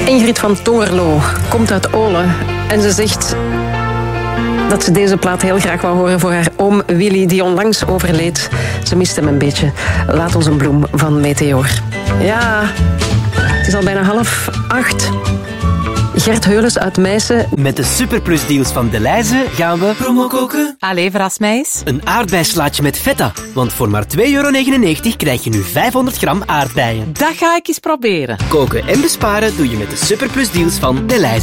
Ingrid van Toorlo komt uit Olen en ze zegt dat ze deze plaat heel graag wou horen voor haar oom Willy, die onlangs overleed. Ze mist hem een beetje. Laat ons een bloem van Meteor. Ja, het is al bijna 7:30. Gert Heulens uit Meissen. Met de Superplus deals van Delhaize gaan we promo koken. Allee, verras mij eens. Een aardbeislaatje met feta. Want voor maar €2,99 krijg je nu 500 gram aardbeien. Dat ga ik eens proberen. Koken en besparen doe je met de Superplus deals van Delhaize.